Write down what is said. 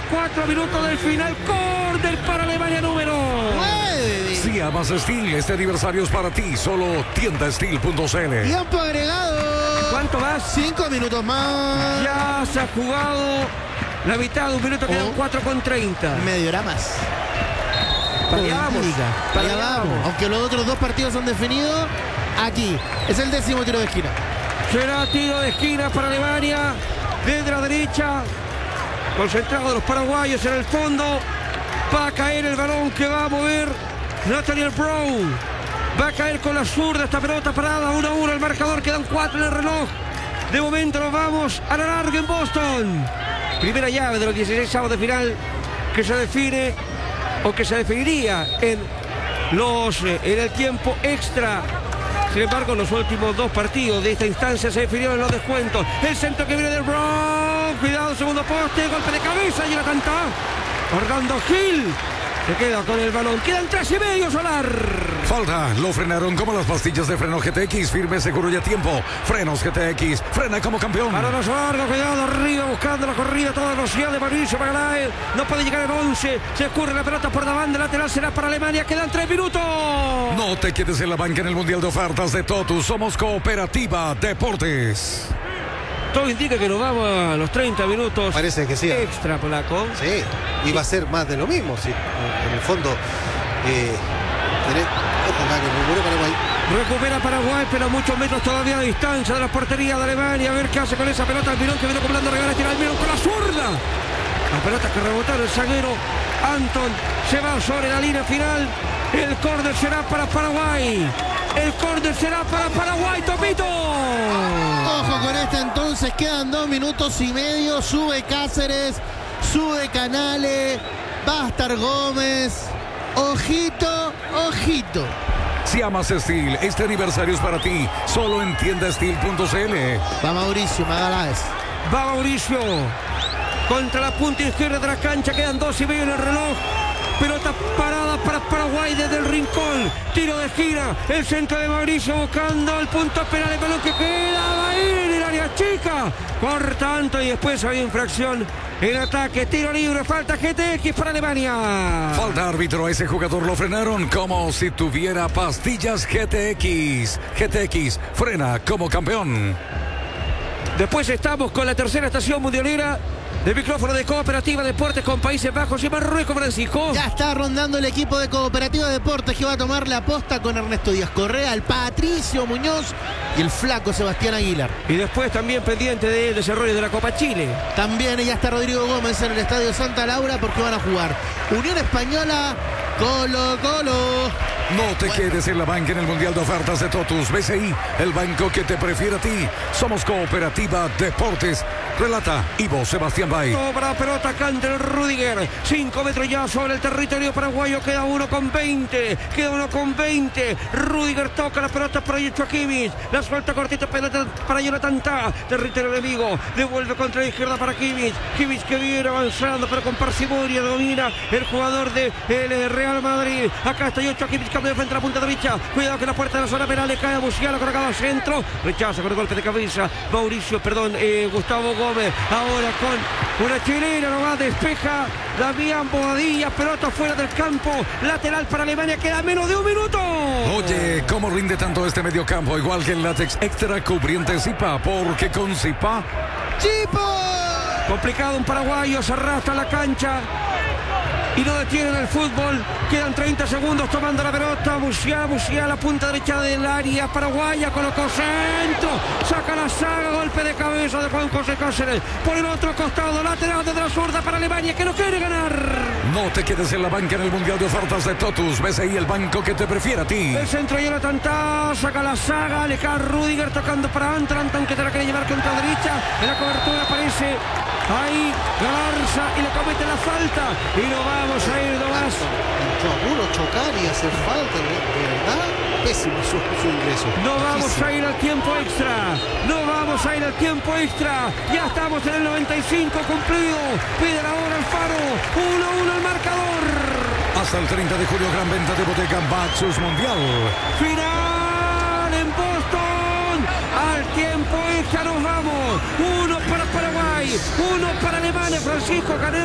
4 minutos del final. Córner para Alemania número 9. Si amas Steel, este aniversario es para ti. Solo tiendasteel.cl. Tiempo agregado. ¿Cuánto más? 5 minutos más. Ya se ha jugado la mitad de un minuto, quedan 4:30. Media hora más. Para allá vamos. Para allá vamos. Aunque los otros dos partidos son definidos, aquí es el 10º tiro de esquina. Será tiro de esquina para Alemania. Desde la derecha. Concentrado de los paraguayos en el fondo. Va a caer el balón que va a mover Nathaniel Brown. Va a caer con la zurda esta pelota parada. 1-1 el marcador. Quedan 4 en el reloj. De momento nos vamos a la larga en Boston. Primera llave de los 16avos de final que se define o que se definiría en el tiempo extra. Sin embargo, los últimos dos partidos de esta instancia se definieron en los descuentos. El centro que viene del Brown. Cuidado, segundo poste, golpe de cabeza y la canta Orlando Gil. Se queda con el balón. Quedan 3:30, Solar. Falta, lo frenaron como las pastillas de freno GTX, firme, seguro y a tiempo. Frenos GTX, frena como campeón. Para los largos, cuidado arriba, buscando la corrida a toda velocidad de Mauricio Magaláes. No puede llegar el 11, se escurre la pelota por la banda lateral, será para Alemania, quedan 3 minutos. No te quedes en la banca en el Mundial de Ofertas de Totus, somos Cooperativa Deportes. Todo indica que nos vamos a los 30 minutos. Parece que sí. Extra, polaco. Sí, y va a ser más de lo mismo. Sí. En el fondo, recupera Paraguay, pero a muchos metros todavía de distancia de la portería de Alemania. A ver qué hace con esa pelota. Almirón que viene acumulando regalos, tira Almirón con la zurda. La pelota que rebotó el zaguero Anton se va sobre la línea final. El córner será para Paraguay. El córner será para Paraguay, Topito. Ojo con este entonces, quedan 2 minutos y medio. Sube Cáceres, sube Canales, va a estar Gómez. Ojito, ojito. Si amas Steel, este aniversario es para ti. Solo en tiendasteel.cl. Va Mauricio Magaláes. Va Mauricio. Contra la punta izquierda de la cancha. Quedan 2:30 en el reloj. Pelota parada para Paraguay desde el rincón. Tiro de esquina. El centro de Mauricio buscando el punto penal. El balón que queda ahí en el área chica. Por tanto, y después había infracción en ataque. Tiro libre. Falta GTX para Alemania. Falta árbitro. A ese jugador lo frenaron como si tuviera pastillas GTX. GTX frena como campeón. Después estamos con la tercera estación mundialera. De micrófono de Cooperativa Deportes con Países Bajos y Marruecos, Francisco. Ya está rondando el equipo de Cooperativa Deportes que va a tomar la posta con Ernesto Díaz Correa, el Patricio Muñoz y el flaco Sebastián Aguilar. Y después también pendiente del desarrollo de la Copa Chile. También ya está Rodrigo Gómez en el Estadio Santa Laura porque van a jugar Unión Española, Colo Colo. No te quedes en la banca en el Mundial de Ofertas de Totus. BCI, el banco que te prefiere a ti. Somos Cooperativa Deportes. Relata Ivo Sebastián Bay. Cobra pelota Canter Rudiger. 5 metros ya sobre el territorio paraguayo. Queda 1:20. Queda 1:20. Rudiger toca la pelota para Joshua Kimmich. La suelta cortita pelota para Jonathan Tah. Territorio enemigo. Devuelve contra la izquierda para Kimmich. Kimmich que viene avanzando pero con parsimonia. Domina el jugador del Real Madrid. Acá está Joshua Kimmich. Cambio de frente a la punta derecha. Cuidado que la puerta de la zona penal le cae a Musiala. Colocado al centro. Rechaza con el golpe de cabeza. Gustavo Gómez. Ahora con una chilena nomás despeja Damián Bobadilla, pelota fuera del campo, lateral para Alemania, queda menos de 1 minuto. Oye, ¿cómo rinde tanto este mediocampo? Igual que el látex extra cubriente Zipa, porque con Zipa... ¡Chipo! Complicado un paraguayo, se arrastra a la cancha y no detienen el fútbol. Quedan 30 segundos tomando la pelota. Musiala, punta derecha del área paraguaya, colocó centro, saca la saga, golpe de cabeza de Juan José Cáceres. Por el otro costado, lateral desde la zurda para Alemania, que no quiere ganar. No te quedes en la banca en el Mundial de Ofertas de Totus. Ves ahí el banco que te prefiere a ti. El centro Jonathan Tah, saca la saga, le cae Rudiger tocando para Anton que te la quiere llevar contra la derecha. En la cobertura aparece ahí Garza y le comete la falta. Y nos vamos a ir nomás. Uno chocar y hacer falta, de verdad, pésimo su ingreso. No vamos a ir al tiempo extra. No vamos a ir al tiempo extra. Ya estamos en el 95 cumplido. Pide la hora Alfaro. 1-1 el marcador. Hasta el 30 de julio, gran venta de bodega Baxus Mundial. Final en Boston. Al tiempo extra nos vamos. 1 para Paraguay, 1 para Alemania. Francisco Canelo.